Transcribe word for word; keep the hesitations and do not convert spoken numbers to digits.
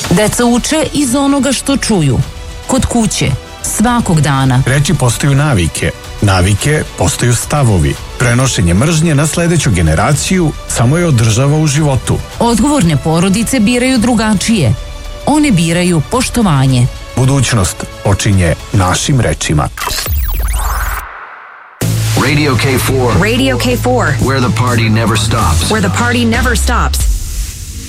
Deca uče iz onoga što čuju. Kod kuće, svakog dana. Reči postaju navike. Navike postaju stavovi. Prenošenje mržnje na sledeću generaciju samo je održava u životu. Odgovorne porodice biraju drugačije. One biraju poštovanje. Budućnost počinje našim rečima. Radio K four. Radio K four. Where the party never stops. Where the party never stops.